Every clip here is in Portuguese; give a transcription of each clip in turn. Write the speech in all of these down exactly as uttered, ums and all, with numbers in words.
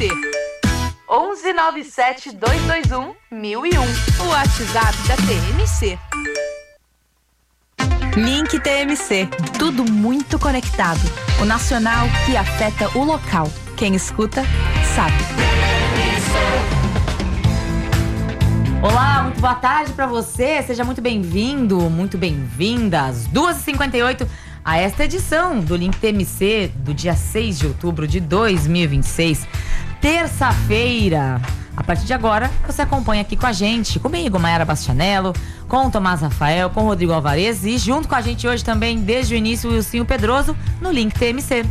C. onze nove sete dois dois um mil e um. O WhatsApp da T M C. Link T M C. Tudo muito conectado. O nacional que afeta o local. Quem escuta, sabe. Olá, muito boa tarde pra você. Seja muito bem-vindo, muito bem-vinda às duas e cinquenta e oito a esta edição do Link T M C do dia seis de outubro de dois mil e vinte e seis, terça-feira. A partir de agora, você acompanha aqui com a gente, comigo, Mayara Bastianello, com o Tomás Rafael, com o Rodrigo Alvarez e junto com a gente hoje também, desde o início, o Wilson Pedroso, no Link T M C.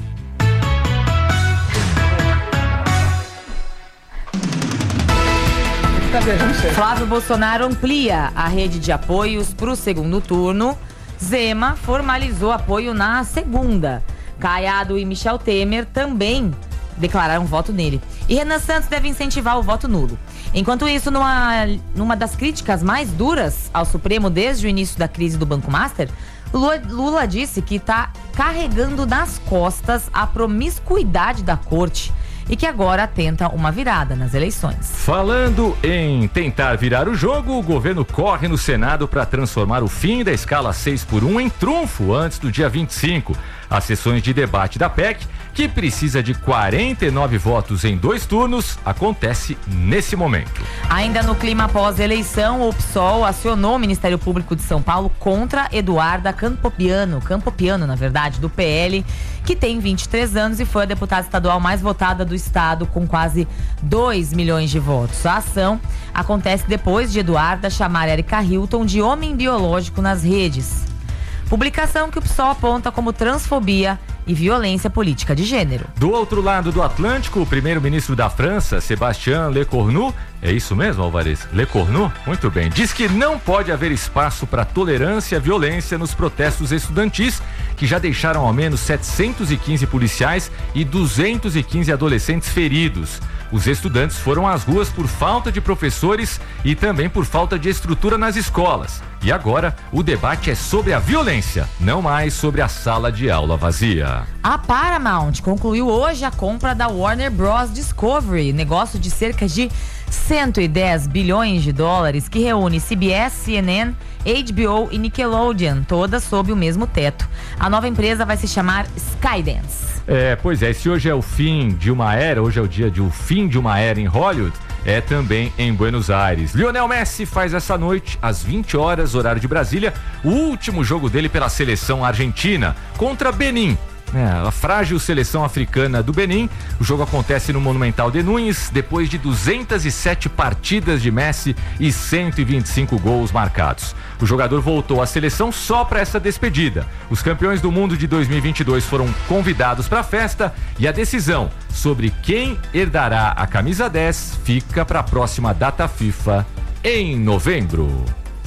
Flávio Bolsonaro amplia a rede de apoios para o segundo turno. Zema formalizou apoio na segunda. Caiado e Michel Temer também declararam voto nele. E Renan Santos deve incentivar o voto nulo. Enquanto isso, numa, numa das críticas mais duras ao Supremo desde o início da crise do Banco Master, Lula, Lula disse que está carregando nas costas a promiscuidade da corte e que agora tenta uma virada nas eleições. Falando em tentar virar o jogo, o governo corre no Senado para transformar o fim da escala seis por um em trunfo antes do dia vinte e cinco. As sessões de debate da P E C, que precisa de quarenta e nove votos em dois turnos, acontece nesse momento. Ainda no clima pós-eleição, o P SOL acionou o Ministério Público de São Paulo contra Eduarda Campopiano, Campopiano, na verdade, do P L, que tem vinte e três anos e foi a deputada estadual mais votada do estado, com quase dois milhões de votos. A ação acontece depois de Eduarda chamar Erika Hilton de homem biológico nas redes. Publicação que o P SOL aponta como transfobia e violência política de gênero. Do outro lado do Atlântico, o primeiro-ministro da França, Sébastien Lecornu, é isso mesmo, Alvarez? Lecornu? Muito bem. Diz que não pode haver espaço para tolerância e violência nos protestos estudantis, que já deixaram ao menos setecentos e quinze policiais e duzentos e quinze adolescentes feridos. Os estudantes foram às ruas por falta de professores e também por falta de estrutura nas escolas. E agora, o debate é sobre a violência, não mais sobre a sala de aula vazia. A Paramount concluiu hoje a compra da Warner Bros. Discovery, negócio de cerca de cento e dez bilhões de dólares que reúne C B S, C N N, H B O e Nickelodeon, todas sob o mesmo teto. A nova empresa vai se chamar Skydance. É, pois é, se hoje é o fim de uma era, hoje é o dia de o fim de uma era em Hollywood, é também em Buenos Aires. Lionel Messi faz essa noite, às vinte horas, horário de Brasília, o último jogo dele pela seleção argentina, contra Benin. É, a frágil seleção africana do Benin. O jogo acontece no Monumental de Núñez, depois de duzentas e sete partidas de Messi e cento e vinte e cinco gols marcados. O jogador voltou à seleção só para essa despedida. Os campeões do mundo de dois mil e vinte e dois foram convidados para a festa e a decisão sobre quem herdará a camisa dez fica para a próxima data FIFA em novembro.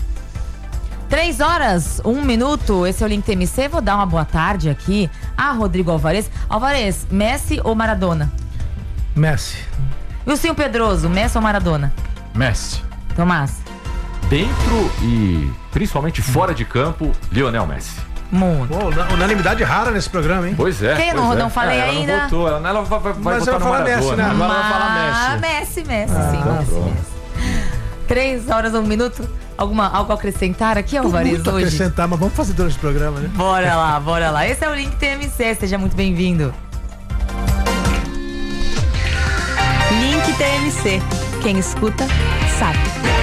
Três horas, um minuto, esse é o Link T M C. Vou dar uma boa tarde aqui a Rodrigo Alvarez. Alvarez, Messi ou Maradona? Messi. Wilson Pedroso, Messi ou Maradona? Messi. Tomás? Dentro e principalmente fora de campo, Lionel Messi. Muito. Pô, unanimidade rara nesse programa, hein? Pois é. Quem pois não, é. não falei é, ela ainda? Não votou, ela, ela vai, vai Mas votar eu no falo Maradona. Messi, né? Agora ela vai falar Ah, Messi. Messi, Messi, Ah, sim, então Messi, pronto. Messi. Três horas, um minuto. Alguma, algo a acrescentar aqui, Alvarez, Muito hoje? acrescentar, mas vamos fazer durante o programa, né? Bora lá, bora lá. Esse é o Link T M C, seja muito bem-vindo. Link T M C. Quem escuta, sabe.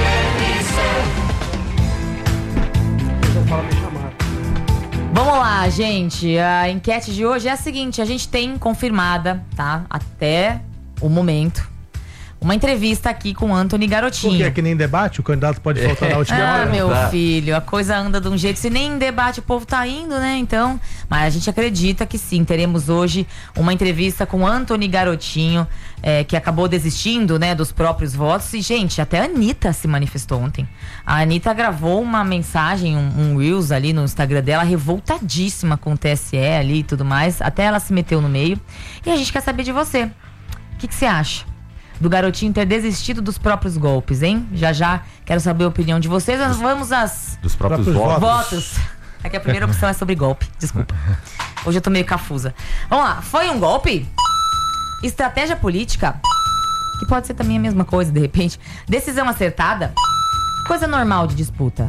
Vamos lá, gente. A enquete de hoje é a seguinte: a gente tem confirmada, tá? Até o momento, uma entrevista aqui com Anthony Garotinho. Porque é que nem debate, o candidato pode faltar na última Ah, hora. meu Tá. filho, a coisa anda de um jeito. Se nem em debate o povo tá indo, né? Então, mas a gente acredita que sim, teremos hoje uma entrevista com Anthony Garotinho, é, que acabou desistindo, né, dos próprios votos. E, gente, até a Anitta se manifestou ontem. A Anitta gravou uma mensagem, um, um Reels ali no Instagram dela, revoltadíssima com o T S E ali e tudo mais. Até ela se meteu no meio. E a gente quer saber de você. O que que você acha do Garotinho ter desistido dos próprios golpes, hein? Já já quero saber a opinião de vocês. Nós vamos às... Dos próprios, Próprios votos. Votos. É que a primeira opção é sobre golpe. Desculpa. Hoje eu tô meio cafusa. Vamos lá. Foi um golpe? Estratégia política? que pode ser também a mesma coisa, de repente. Decisão acertada, coisa normal de disputa.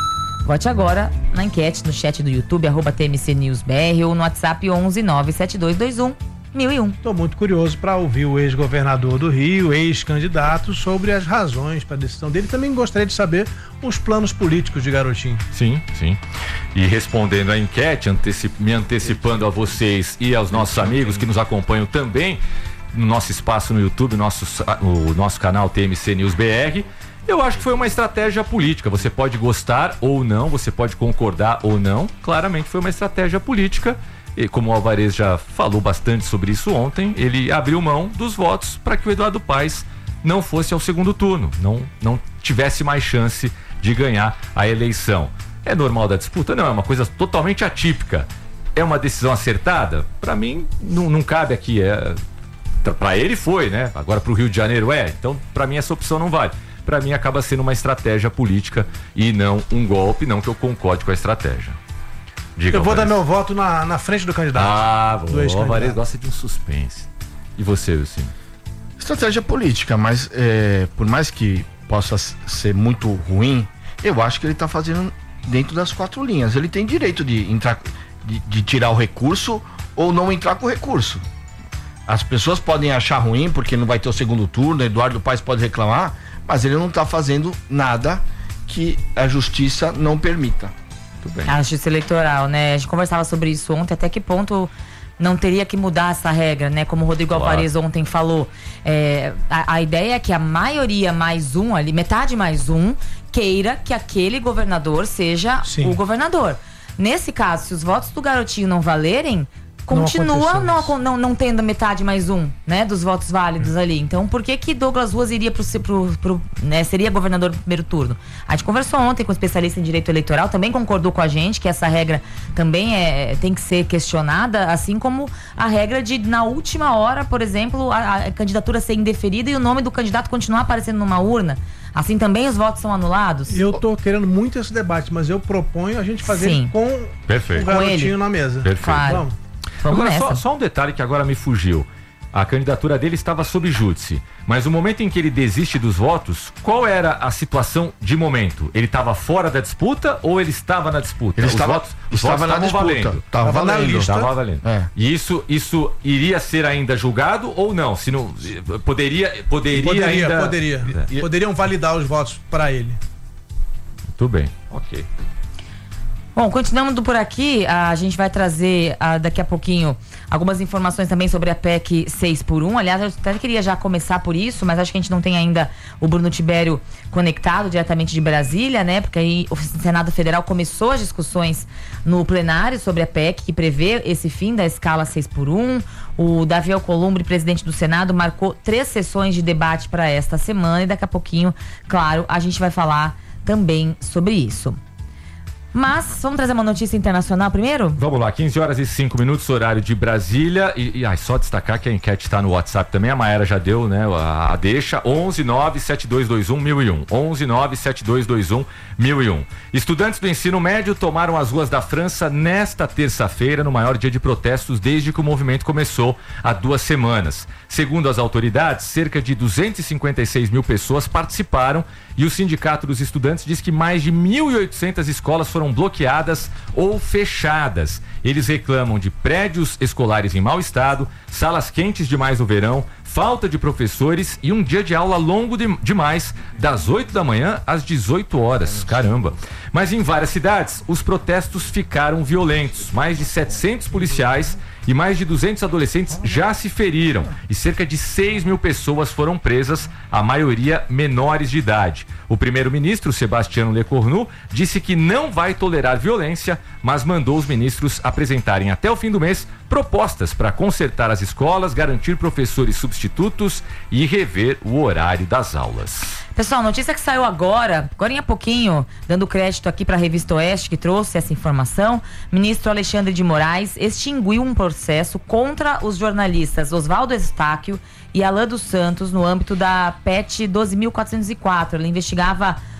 Vote agora na enquete no chat do YouTube, arroba T M C News B R, ou no WhatsApp onze nove sete dois dois um mil e um. Estou muito curioso para ouvir o ex-governador do Rio, ex-candidato, sobre as razões para a decisão dele. Também gostaria de saber os planos políticos de Garotinho. Sim, sim. E respondendo à enquete, anteci- me antecipando a vocês e aos nossos amigos que nos acompanham também no nosso espaço no YouTube, nosso, o nosso canal T M C News B R, eu acho que foi uma estratégia política. Você pode gostar ou não, você pode concordar ou não. Claramente foi uma estratégia política. E como o Alvarez já falou bastante sobre isso ontem, ele abriu mão dos votos para que o Eduardo Paes não fosse ao segundo turno, não, não tivesse mais chance de ganhar a eleição. É normal da disputa? Não, é uma coisa totalmente atípica. É uma decisão acertada? Para mim, não, não cabe aqui. É, para ele foi, né? Agora para o Rio de Janeiro é. Então, para mim, essa opção não vale. Para mim, acaba sendo uma estratégia política e não um golpe, não que eu concorde com a estratégia. Diga, eu vou Alvarez. dar meu voto na, na frente do candidato. Ah, do o Alvarez gosta de um suspense. E você, Wilson? Estratégia política, mas é, por mais que possa ser muito ruim, eu acho que ele está fazendo dentro das quatro linhas. Ele tem direito de entrar, de, de tirar o recurso ou não entrar com o recurso. As pessoas podem achar ruim porque não vai ter o segundo turno, Eduardo Paes pode reclamar, mas ele não está fazendo nada que a justiça não permita. Muito bem. A justiça eleitoral, né? A gente conversava sobre isso ontem, até que ponto não teria que mudar essa regra, né? Como o Rodrigo Claro. Alvarez ontem falou. É, a, a ideia é que a maioria mais um ali, metade mais um, queira que aquele governador seja Sim. o governador. Nesse caso, se os votos do Garotinho não valerem, Não continua aconteceu não, isso. não, não tendo metade mais um, né, dos votos válidos ali. Então, por que que Douglas Ruas iria pro, pro, pro né, seria governador do primeiro turno? A gente conversou ontem com um especialista em direito eleitoral, também concordou com a gente que essa regra também é, tem que ser questionada, assim como a regra de, na última hora, por exemplo, a, a candidatura ser indeferida e o nome do candidato continuar aparecendo numa urna. Assim também os votos são anulados? Eu tô querendo muito esse debate, mas eu proponho a gente fazer Sim. com Perfeito. o Com Garotinho ele. na mesa. Perfeito. Claro. Vamos. Vamos Agora, nessa. só, só um detalhe que agora me fugiu. A candidatura dele estava sob júdice, mas no momento em que ele desiste dos votos, qual era a situação de momento? Ele estava fora da disputa ou ele estava na disputa? Ele Os estava, votos, os estava votos na estavam disputa. valendo. Estava Estava na valendo. lista. Estava valendo. É. E isso, isso iria ser ainda julgado ou não? Se não poderia, poderia, Poderia, ainda... poderia. É. Poderiam validar os votos para ele. Muito bem, ok. Bom, continuando por aqui, a gente vai trazer ah, daqui a pouquinho algumas informações também sobre a P E C seis por um. Aliás, eu até queria já começar por isso, mas acho que a gente não tem ainda o Bruno Tibério conectado diretamente de Brasília, né? Porque aí o Senado Federal começou as discussões no plenário sobre a P E C que prevê esse fim da escala seis por um. O Davi Alcolumbre, presidente do Senado, marcou três sessões de debate para esta semana e daqui a pouquinho, claro, a gente vai falar também sobre isso. Mas, vamos trazer uma notícia internacional primeiro? Vamos lá, quinze horas e cinco minutos, horário de Brasília. E, e ai, só destacar que a enquete está no WhatsApp também. A Maera já deu, né? A, a deixa. onze nove sete dois dois um mil e um. onze nove sete dois dois um mil e um. Estudantes do ensino médio tomaram as ruas da França nesta terça-feira, no maior dia de protestos desde que o movimento começou há duas semanas. Segundo as autoridades, cerca de duzentas e cinquenta e seis mil pessoas participaram e o Sindicato dos Estudantes diz que mais de mil e oitocentas escolas foram bloqueadas ou fechadas. Eles reclamam de prédios escolares em mau estado, salas quentes demais no verão, falta de professores e um dia de aula longo de, demais, das oito da manhã às dezoito horas. Caramba! Mas em várias cidades, os protestos ficaram violentos. Mais de setecentos policiais e mais de duzentos adolescentes já se feriram e cerca de seis mil pessoas foram presas, a maioria menores de idade. O primeiro-ministro, Sebastião Lecornu, disse que não vai tolerar violência, mas mandou os ministros apresentarem até o fim do mês propostas para consertar as escolas, garantir professores substitutos e rever o horário das aulas. Pessoal, notícia que saiu agora, agora em pouquinho, dando crédito aqui para a Revista Oeste, que trouxe essa informação. Ministro Alexandre de Moraes extinguiu um processo contra os jornalistas Oswaldo Eustáquio e Alain dos Santos no âmbito da P E T doze mil quatrocentos e quatro. Ela investigava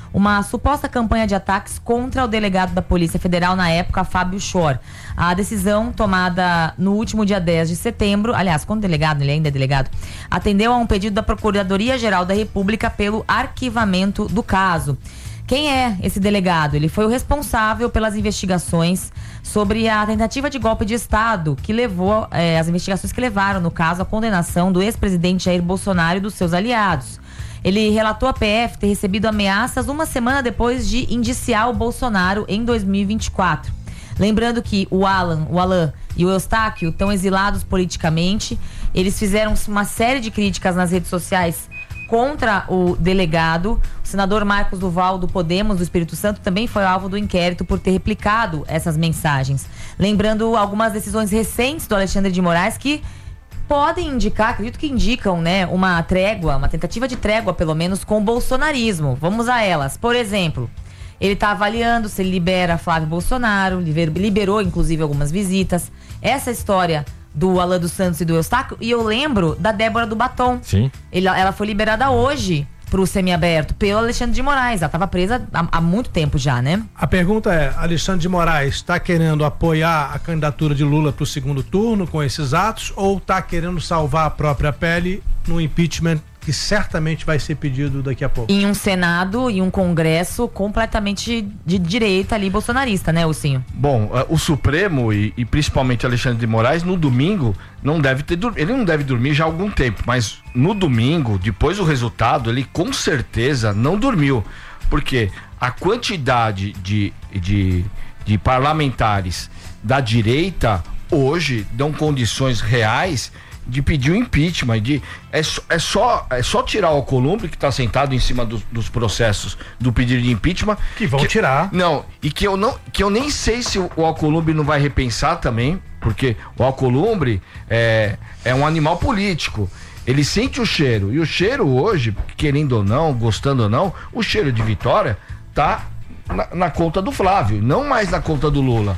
uma suposta campanha de ataques contra o delegado da Polícia Federal na época, Fábio Schor. A decisão tomada no último dia dez de setembro, aliás, quando o delegado, ele ainda é delegado, atendeu a um pedido da Procuradoria-Geral da República pelo arquivamento do caso. Quem é esse delegado? Ele foi o responsável pelas investigações sobre a tentativa de golpe de Estado que levou, é, as investigações que levaram, no caso, a condenação do ex-presidente Jair Bolsonaro e dos seus aliados. Ele relatou à P F ter recebido ameaças uma semana depois de indiciar o Bolsonaro em dois mil e vinte e quatro. Lembrando que o Alan, o Alan e o Eustáquio estão exilados politicamente. Eles fizeram uma série de críticas nas redes sociais contra o delegado. O senador Marcos Duval, do Podemos, do Espírito Santo, também foi alvo do inquérito por ter replicado essas mensagens. Lembrando algumas decisões recentes do Alexandre de Moraes que podem indicar, acredito que indicam, né, uma trégua, uma tentativa de trégua, pelo menos, com o bolsonarismo. Vamos a elas. Por exemplo, ele está avaliando se ele libera Flávio Bolsonaro, liberou, inclusive, algumas visitas. Essa história do Alan dos Santos e do Eustáquio, e eu lembro da Débora do Batom. Sim. Ele, ela foi liberada hoje pro semiaberto pelo Alexandre de Moraes. Ela estava presa há, há muito tempo já, né? A pergunta é, Alexandre de Moraes está querendo apoiar a candidatura de Lula pro segundo turno com esses atos ou está querendo salvar a própria pele no impeachment que certamente vai ser pedido daqui a pouco? Em um Senado e um Congresso completamente de direita ali, bolsonarista, né, Ursinho? Bom, uh, o Supremo e, e principalmente Alexandre de Moraes, no domingo, não deve ter dormido. Ele não deve dormir já há algum tempo, mas no domingo, depois do resultado, ele com certeza não dormiu. Porque a quantidade de, de, de parlamentares da direita hoje dão condições reais de pedir o impeachment, de, é, é, só, é só tirar o Alcolumbre, que está sentado em cima do, dos processos do pedido de impeachment. Que vão que, tirar. Não, e que eu, não, que eu nem sei se o, o Alcolumbre não vai repensar também, porque o Alcolumbre é, é um animal político. Ele sente o cheiro, e o cheiro hoje, querendo ou não, gostando ou não, o cheiro de vitória tá na, na conta do Flávio, não mais na conta do Lula.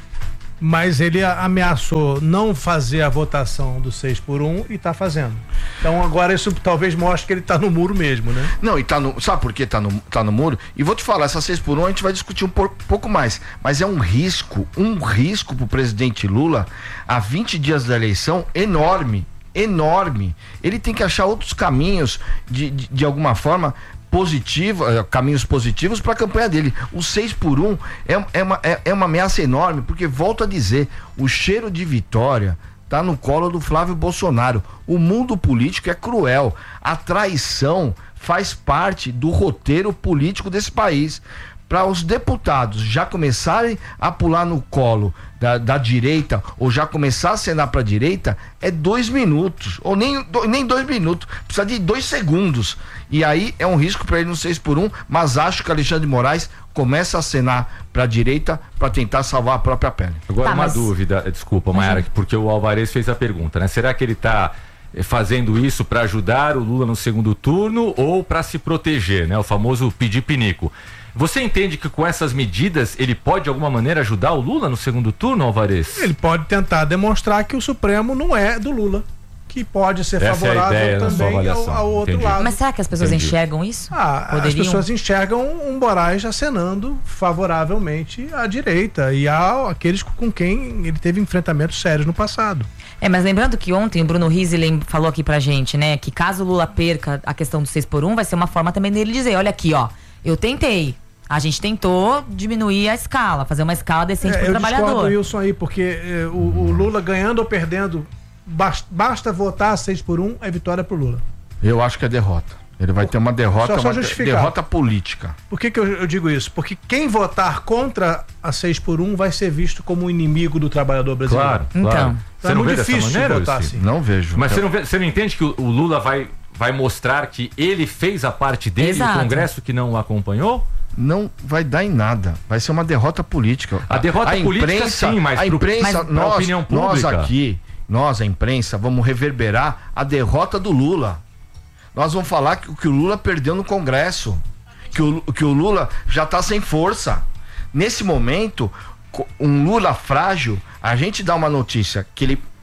Mas ele ameaçou não fazer a votação do seis por um e tá fazendo. Então agora isso talvez mostre que ele tá no muro mesmo, né? Não, e tá no. Sabe por que tá no, tá no muro? E vou te falar, essa seis por um a gente vai discutir um por, pouco mais. Mas é um risco, um risco pro presidente Lula, a vinte dias da eleição, enorme. Enorme. Ele tem que achar outros caminhos de, de, de alguma forma. Positivo, caminhos positivos para a campanha dele. O seis por um é, é, uma, é, é uma ameaça enorme, porque volto a dizer, o cheiro de vitória tá no colo do Flávio Bolsonaro. O mundo político é cruel. A traição faz parte do roteiro político desse país. Para os deputados já começarem a pular no colo da, da direita ou já começar a acenar para a direita, é dois minutos, ou nem, do, nem dois minutos, precisa de dois segundos. E aí é um risco para ele no seis por um, mas acho que Alexandre de Moraes começa a acenar para a direita para tentar salvar a própria pele. Agora tá, uma mas... dúvida, desculpa, Mayara, porque o Alvarez fez a pergunta, né? Será que ele está fazendo isso para ajudar o Lula no segundo turno ou para se proteger, né? O famoso pedir pinico. Você entende que com essas medidas ele pode de alguma maneira ajudar o Lula no segundo turno, Alvarez? Ele pode tentar demonstrar que o Supremo não é do Lula, que pode ser Essa favorável é a ideia também ao, ao outro Entendi. lado. Mas será que as pessoas Entendi. enxergam isso? Ah, Poderiam? As pessoas enxergam um Moraes acenando favoravelmente à direita e a aqueles com quem ele teve enfrentamentos sérios no passado. É, mas lembrando que ontem o Bruno Rizzi falou aqui pra gente, né, que caso o Lula perca a questão do seis por um, vai ser uma forma também dele dizer, olha aqui, ó, eu tentei. A gente tentou diminuir a escala, fazer uma escala decente É, pro eu trabalhador. discordo, Wilson, aí, porque eh, o, o Lula ganhando ou perdendo, basta, basta votar seis por um, é vitória pro Lula. Eu acho que é derrota. Ele vai ter uma derrota, Só- só uma de- justificar. derrota política. Por que que eu, eu digo isso? Porque quem votar contra a seis por um vai ser visto como um inimigo do trabalhador brasileiro. Claro, Então. claro. Você É não muito vê dessa difícil maneira, votar Wilson? assim. Não vejo. Mas você Eu- não, vê, você não entende que o, o Lula vai, vai mostrar que ele fez a parte dele e Exato. o Congresso que não o acompanhou? Não vai dar em nada. Vai ser uma derrota política. A derrota política, sim, mas a pro- imprensa, mas pra nós, opinião nós pública. aqui, nós a imprensa, vamos reverberar a derrota do Lula. Nós vamos falar que, que o Lula perdeu no Congresso, que o, que o Lula já está sem força. Nesse momento, co- um Lula frágil, a gente dá uma notícia que ele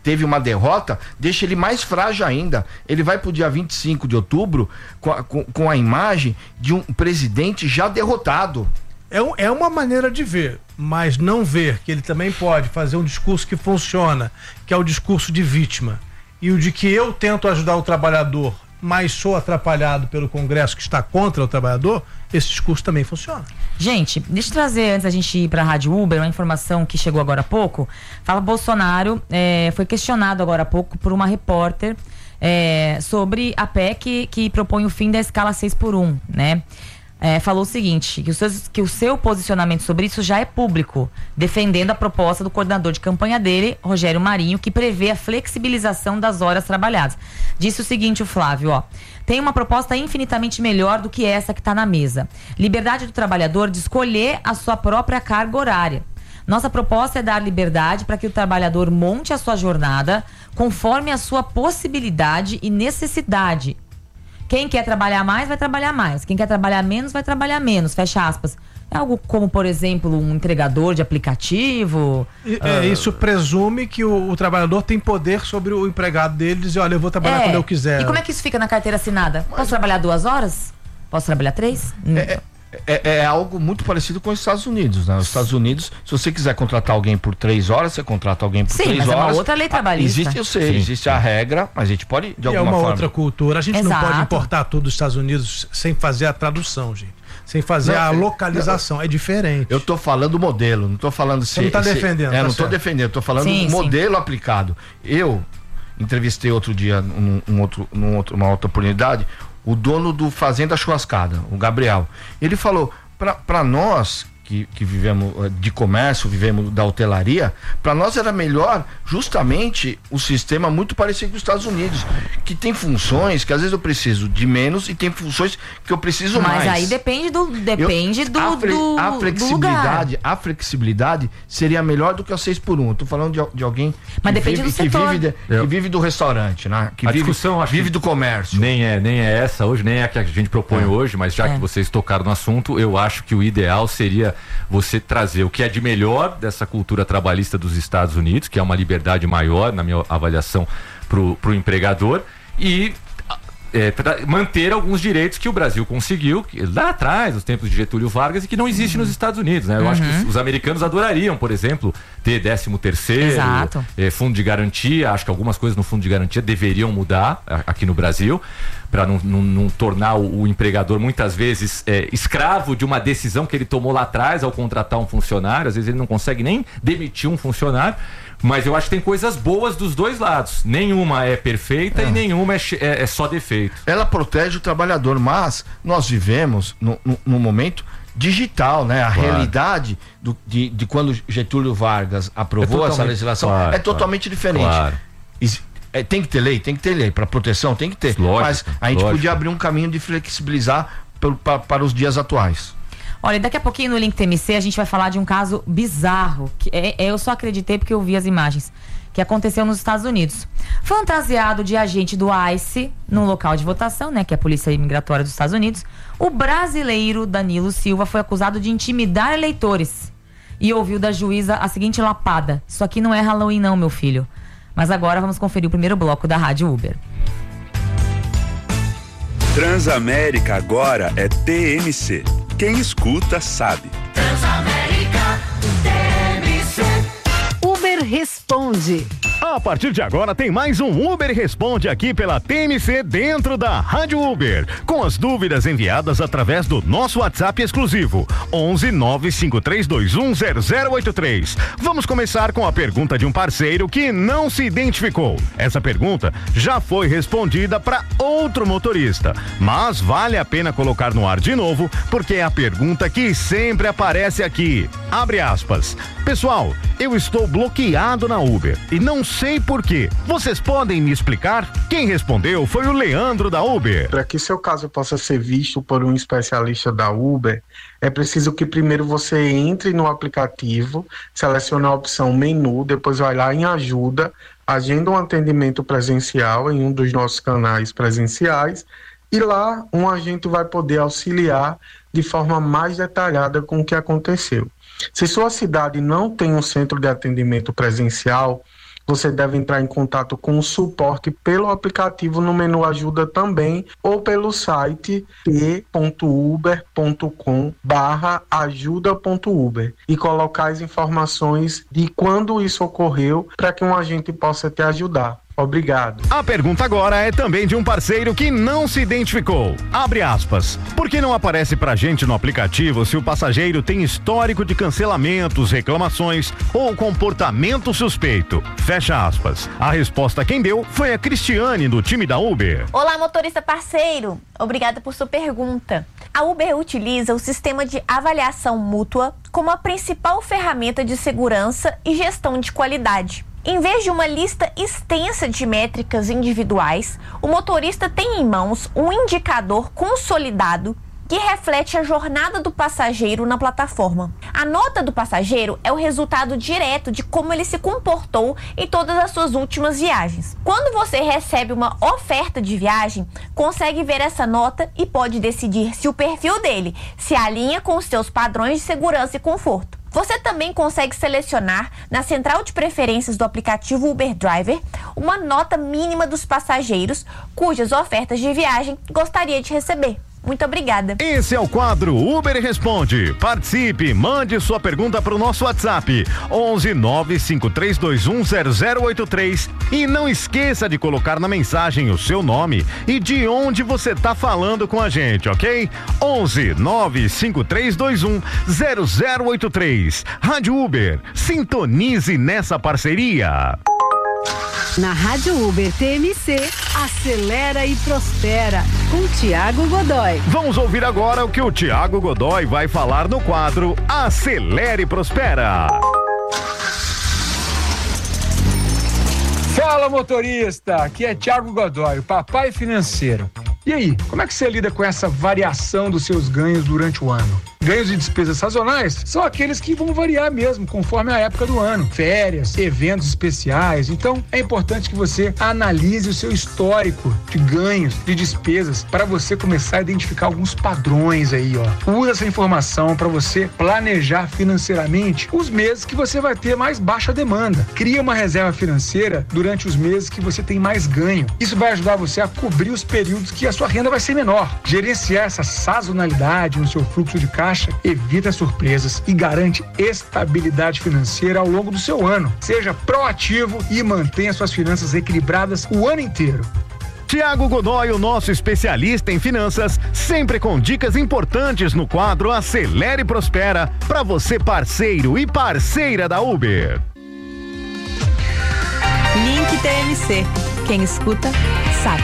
teve uma derrota, deixa ele mais frágil ainda. Ele vai pro dia vinte e cinco de outubro com a, com, com a imagem de um presidente já derrotado. É, é uma maneira de ver, mas não ver que ele também pode fazer um discurso que funciona, que é o discurso de vítima, e o de que eu tento ajudar o trabalhador, mas sou atrapalhado pelo Congresso que está contra o trabalhador, esse discurso também funciona. Gente, deixa eu trazer, antes da gente ir para a Rádio Uber, uma informação que chegou agora há pouco. Fala, Bolsonaro é, foi questionado agora há pouco por uma repórter é, sobre a P E C que propõe o fim da escala seis por um, né? É, falou o seguinte, que o, seu, que o seu posicionamento sobre isso já é público, defendendo a proposta do coordenador de campanha dele, Rogério Marinho, que prevê a flexibilização das horas trabalhadas. Disse o seguinte, o Flávio, ó, tem uma proposta infinitamente melhor do que essa que está na mesa. Liberdade do trabalhador de escolher a sua própria carga horária. Nossa proposta é dar liberdade para que o trabalhador monte a sua jornada conforme a sua possibilidade e necessidade. Quem quer trabalhar mais, vai trabalhar mais. Quem quer trabalhar menos, vai trabalhar menos. Fecha aspas. É algo como, por exemplo, um entregador de aplicativo. E, é, uh... Isso presume que o, o trabalhador tem poder sobre o empregado dele, dizer, olha, eu vou trabalhar é. quando eu quiser. E como é que isso fica na carteira assinada? Mas... Posso trabalhar duas horas? Posso trabalhar três? É, é, é algo muito parecido com os Estados Unidos, né? Os Estados Unidos, se você quiser contratar alguém por três horas, você contrata alguém por Sim, três mas horas. É uma outra lei trabalhista. Existe, eu sei, Sim. existe a regra, mas a gente pode, de e alguma é uma forma... outra cultura. A gente Exato. não pode importar tudo dos Estados Unidos sem fazer a tradução, gente. Sem fazer não, a localização. Não, é diferente. Eu tô falando o modelo, não tô falando se... Você não tá se, defendendo. É, tá não certo. tô defendendo, tô falando sim, do modelo sim. aplicado. Eu entrevistei outro dia, um, um outro, num outro, uma outra oportunidade, o dono do Fazenda Churrascada, o Gabriel. Ele falou, para nós... Que, que vivemos de comércio, vivemos da hotelaria, para nós era melhor justamente o sistema muito parecido com os Estados Unidos, que tem funções que às vezes eu preciso de menos e tem funções que eu preciso Mas mais. Mas aí depende do depende eu, do, a, fle, do a flexibilidade, do a flexibilidade seria melhor do que o seis por um. Eu tô falando de, de alguém Mas que, depende vive, do que, setor. vive de, que vive do restaurante, né? Que a vive, discussão acho vive que do comércio. Nem é, nem é essa hoje, nem é a que a gente propõe é. hoje, mas já é. que vocês tocaram no assunto, eu acho que o ideal seria você trazer o que é de melhor dessa cultura trabalhista dos Estados Unidos, que é uma liberdade maior, na minha avaliação, pro, pro empregador, e é, manter alguns direitos que o Brasil conseguiu que, lá atrás, nos tempos de Getúlio Vargas, e que não existe uhum. nos Estados Unidos, né? Eu uhum. acho que os, os americanos adorariam, por exemplo, ter décimo terceiro, é, fundo de garantia. Acho que algumas coisas no fundo de garantia deveriam mudar a, aqui no Brasil, para não, não, não tornar o, o empregador muitas vezes é, escravo de uma decisão que ele tomou lá atrás ao contratar um funcionário. Às vezes ele não consegue nem demitir um funcionário. Mas eu acho que tem coisas boas dos dois lados. Nenhuma é perfeita é. e nenhuma é, é, é só defeito. Ela protege o trabalhador, mas nós vivemos no, no, no momento digital, né? A claro. realidade do, de, de quando Getúlio Vargas aprovou é essa legislação claro, é totalmente claro. diferente. Claro. É, tem que ter lei, tem que ter lei para proteção, tem que ter. Lógico, mas a gente lógico. podia abrir um caminho de flexibilizar para, para, para os dias atuais. Olha, daqui a pouquinho no Link T M C a gente vai falar de um caso bizarro, que é, eu só acreditei porque eu vi as imagens, que aconteceu nos Estados Unidos. Fantasiado de agente do ICE no local de votação, né, que é a Polícia Imigratória dos Estados Unidos, o brasileiro Danilo Silva foi acusado de intimidar eleitores e ouviu da juíza a seguinte lapada: isso aqui não é Halloween não, meu filho. Mas agora vamos conferir o primeiro bloco da Rádio Uber. Transamérica agora é T M C. Quem escuta sabe. Transamérica, T M C. Uber Responde. A partir de agora tem mais um Uber Responde aqui pela T M C dentro da Rádio Uber, com as dúvidas enviadas através do nosso WhatsApp exclusivo onze nove cinco três dois um zero zero oito três. Vamos começar com a pergunta de um parceiro que não se identificou. Essa pergunta já foi respondida para outro motorista, mas vale a pena colocar no ar de novo, porque é a pergunta que sempre aparece aqui. Abre aspas. Pessoal, eu estou bloqueado na Uber e não sei por quê. Vocês podem me explicar? Quem respondeu foi o Leandro da Uber. Para que seu caso possa ser visto por um especialista da Uber, é preciso que primeiro você entre no aplicativo, selecione a opção menu, depois vai lá em ajuda, agenda um atendimento presencial em um dos nossos canais presenciais e lá um agente vai poder auxiliar de forma mais detalhada com o que aconteceu. Se sua cidade não tem um centro de atendimento presencial, você deve entrar em contato com o suporte pelo aplicativo no menu ajuda também ou pelo site t ponto uber ponto com barra ajuda ponto uber e colocar as informações de quando isso ocorreu para que um agente possa te ajudar. Obrigado. A pergunta agora é também de um parceiro que não se identificou. Abre aspas. Por que não aparece pra gente no aplicativo se o passageiro tem histórico de cancelamentos, reclamações ou comportamento suspeito? Fecha aspas. A resposta quem deu foi a Cristiane, do time da Uber. Olá, motorista parceiro. Obrigada por sua pergunta. A Uber utiliza o sistema de avaliação mútua como a principal ferramenta de segurança e gestão de qualidade. Em vez de uma lista extensa de métricas individuais, o motorista tem em mãos um indicador consolidado que reflete a jornada do passageiro na plataforma. A nota do passageiro é o resultado direto de como ele se comportou em todas as suas últimas viagens. Quando você recebe uma oferta de viagem, consegue ver essa nota e pode decidir se o perfil dele se alinha com os seus padrões de segurança e conforto. Você também consegue selecionar na central de preferências do aplicativo Uber Driver uma nota mínima dos passageiros cujas ofertas de viagem gostaria de receber. Muito obrigada. Esse é o quadro Uber Responde. Participe, mande sua pergunta para o nosso WhatsApp onze nove cinco três dois um zero zero oito três e não esqueça de colocar na mensagem o seu nome e de onde você está falando com a gente, ok? onze nove cinco três dois um zero zero oito três. Rádio Uber, sintonize nessa parceria. Na Rádio Uber T M C, acelera e prospera, com Tiago Godoy. Vamos ouvir agora o que o Tiago Godoy vai falar no quadro Acelera e Prospera. Fala, motorista! Aqui é Tiago Godoy, o papai financeiro. E aí, como é que você lida com essa variação dos seus ganhos durante o ano? Ganhos de despesas sazonais são aqueles que vão variar mesmo conforme a época do ano. Férias, eventos especiais. Então, é importante que você analise o seu histórico de ganhos, de despesas, para você começar a identificar alguns padrões aí, ó. Usa essa informação para você planejar financeiramente os meses que você vai ter mais baixa demanda. Cria uma reserva financeira durante os meses que você tem mais ganho. Isso vai ajudar você a cobrir os períodos que a sua renda vai ser menor. Gerenciar essa sazonalidade no seu fluxo de caixa evita surpresas e garante estabilidade financeira ao longo do seu ano. Seja proativo e mantenha suas finanças equilibradas o ano inteiro. Tiago Godoy, o nosso especialista em finanças, sempre com dicas importantes no quadro Acelera e Prospera, para você parceiro e parceira da Uber. Link T M C. Quem escuta, sabe.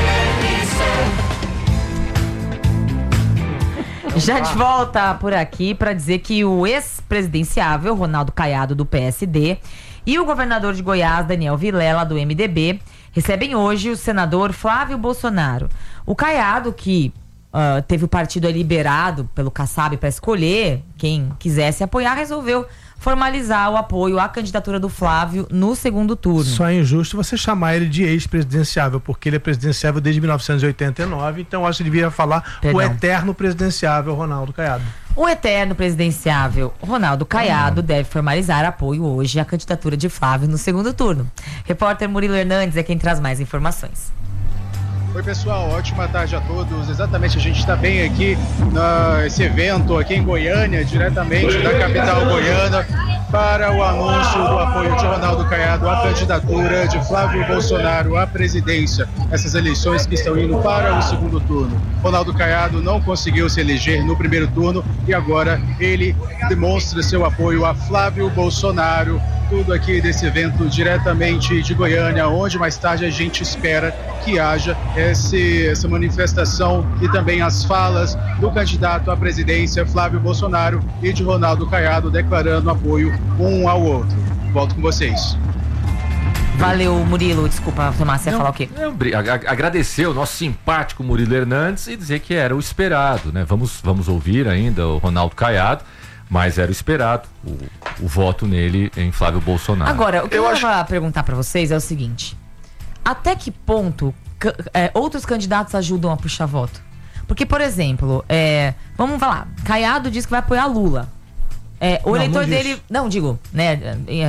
Já de volta por aqui para dizer que o ex-presidenciável Ronaldo Caiado, do P S D, e o governador de Goiás, Daniel Vilela, do M D B, recebem hoje o senador Flávio Bolsonaro. O Caiado, que uh, teve o partido liberado pelo Kassab para escolher quem quisesse apoiar, resolveu formalizar o apoio à candidatura do Flávio no segundo turno. Só é injusto você chamar ele de ex-presidenciável, porque ele é presidenciável desde mil novecentos e oitenta e nove, então acho que devia falar Perdão. o eterno presidenciável Ronaldo Caiado. O eterno presidenciável Ronaldo Caiado hum. deve formalizar apoio hoje à candidatura de Flávio no segundo turno. Repórter Murilo Hernandes é quem traz mais informações. Oi pessoal, ótima tarde a todos. Exatamente, a gente está bem aqui nesse evento aqui em Goiânia, diretamente da capital goiana, para o anúncio do apoio de Ronaldo Caiado à candidatura de Flávio Bolsonaro à presidência. Essas eleições que estão indo para o segundo turno. Ronaldo Caiado não conseguiu se eleger no primeiro turno e agora ele demonstra seu apoio a Flávio Bolsonaro. Tudo aqui desse evento diretamente de Goiânia, onde mais tarde a gente espera que haja esse, essa manifestação e também as falas do candidato à presidência Flávio Bolsonaro e de Ronaldo Caiado declarando apoio um ao outro. Volto com vocês. Valeu, Murilo. Desculpa, Tomás, você ia falar o quê? Não, agradecer o nosso simpático Murilo Hernandes e dizer que era o esperado, né? Vamos, vamos ouvir ainda o Ronaldo Caiado. Mas era o esperado, o, o voto nele em Flávio Bolsonaro. Agora, o que eu, eu acho... vou perguntar para vocês é o seguinte: até que ponto é, outros candidatos ajudam a puxar voto? Porque, por exemplo, é, vamos falar, Caiado diz que vai apoiar Lula. É, o não, eleitor não dele. Não, digo, né? É,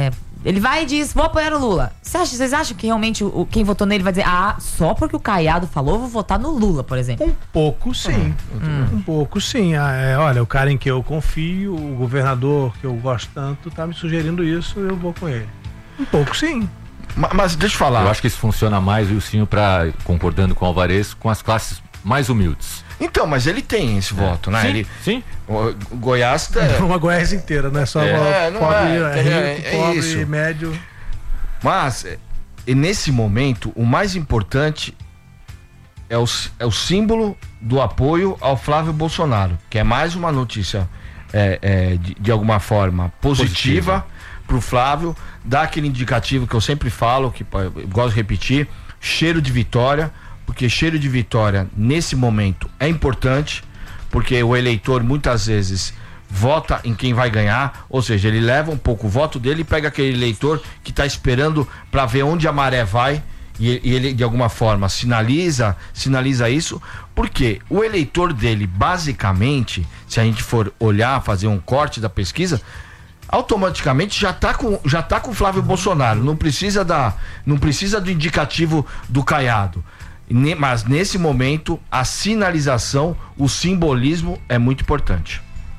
Ele vai e diz, vou apoiar o Lula. Cê acha, vocês acham que realmente o, quem votou nele vai dizer, ah, só porque o Caiado falou, vou votar no Lula, por exemplo? Um pouco sim. Hum. Um pouco sim. Ah, é, olha, o cara em que eu confio, o governador que eu gosto tanto, tá me sugerindo isso, eu vou com ele. Um pouco sim. Mas, mas deixa eu falar. Eu acho que isso funciona mais, Wilsinho, pra, concordando com o Alvarez, com as classes mais humildes. Então, mas ele tem esse é. voto, né? Sim, ele, sim. O Goiás tá... Uma Goiás inteira, não é só é, não pobre, é, é, rico, é, pobre, isso. médio. Mas, e nesse momento, o mais importante é o, é o símbolo do apoio ao Flávio Bolsonaro, que é mais uma notícia é, é, de, de alguma forma positiva, positiva. Pro Flávio, dá aquele indicativo que eu sempre falo, que eu gosto de repetir, cheiro de vitória, porque cheiro de vitória nesse momento é importante, porque o eleitor muitas vezes vota em quem vai ganhar, ou seja, ele leva um pouco o voto dele e pega aquele eleitor que está esperando para ver onde a maré vai e, e ele de alguma forma sinaliza, sinaliza isso, porque o eleitor dele basicamente, se a gente for olhar, fazer um corte da pesquisa, automaticamente já está com já tá com Flávio Bolsonaro, não precisa da não precisa do indicativo do Caiado. Mas nesse momento a sinalização, o simbolismo é muito importante.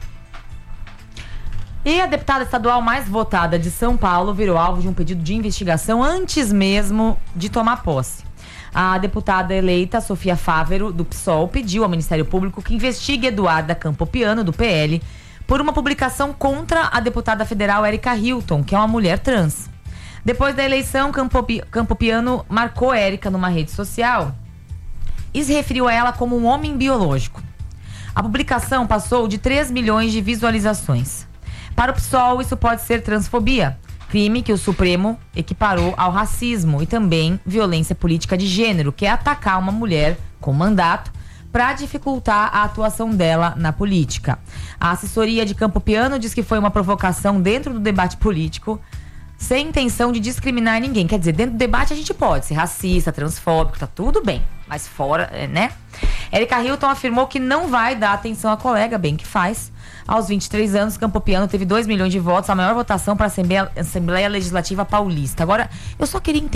E a deputada estadual mais votada de São Paulo virou alvo de um pedido de investigação antes mesmo de tomar posse. A deputada eleita Sofia Fávero, do P SOL, pediu ao Ministério Público que investigue Eduarda Campopiano, do P L, por uma publicação contra a deputada federal Érica Hilton, que é uma mulher trans. Depois da eleição, Campopi, Campopiano marcou Érica numa rede social e se referiu a ela como um homem biológico. A publicação passou de três milhões de visualizações. Para o P SOL, isso pode ser transfobia, crime que o Supremo equiparou ao racismo, e também violência política de gênero, que é atacar uma mulher com mandato para dificultar a atuação dela na política. A assessoria de Campopiano diz que foi uma provocação dentro do debate político, sem intenção de discriminar ninguém. Quer dizer, dentro do debate a gente pode ser racista, transfóbico, tá tudo bem. Mas fora, né? Érica Hilton afirmou que não vai dar atenção à colega, bem que faz. Aos vinte e três anos, Campopiano teve dois milhões de votos, a maior votação para a Assembleia, Assembleia Legislativa Paulista. Agora, eu só queria entender